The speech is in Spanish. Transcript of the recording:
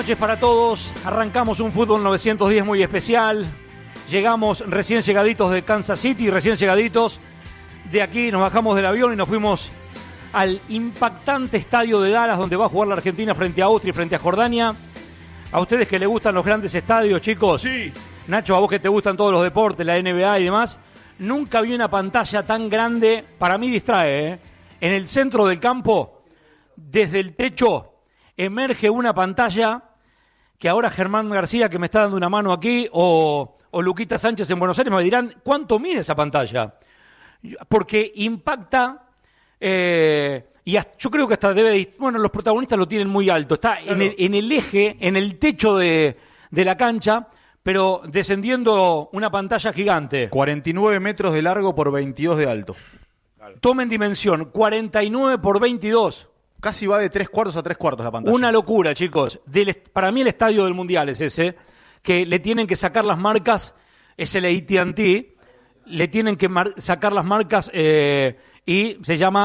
noches para todos. Arrancamos un Fútbol 910 muy especial. Llegamos recién llegaditos de Kansas City, recién llegaditos de aquí. Nos bajamos del avión y nos fuimos al impactante estadio de Dallas, donde va a jugar la Argentina frente a Austria y frente a Jordania. A ustedes que les gustan los grandes estadios, chicos. Sí. Nacho, a vos que te gustan todos los deportes, la NBA y demás. Nunca vi una pantalla tan grande. Para mí distrae, ¿eh? En el centro del campo, desde el techo, emerge una pantalla que ahora Germán García, que me está dando una mano aquí, o Luquita Sánchez en Buenos Aires, me dirán, ¿cuánto mide esa pantalla? Porque impacta, yo creo que hasta bueno, los protagonistas lo tienen muy alto, está claro, en el eje, en el techo de la cancha, pero descendiendo una pantalla gigante. 49 metros de largo por 22 de alto. Claro. Tomen dimensión, 49 por 22. Casi va de 3/4 a 3/4 la pantalla. Una locura, chicos. Para mí el estadio del Mundial es ese, que le tienen que sacar las marcas, es el AT&T, le tienen que sacar las marcas y se llama